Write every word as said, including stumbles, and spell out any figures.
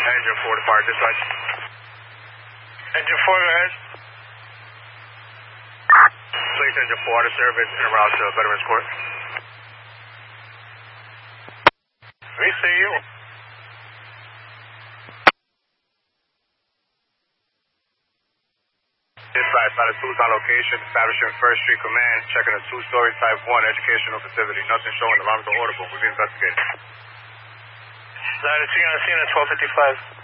Engine four to fire dispatch. Engine four, go ahead. Place engine four out of service en route to Veterans Court. We see you. Dispatch, Latitude's on location, establishing First Street Command, checking a two-story Type one educational facility. Nothing showing, alarms are audible. We've investigated. Latitude on scene at twelve fifty-five.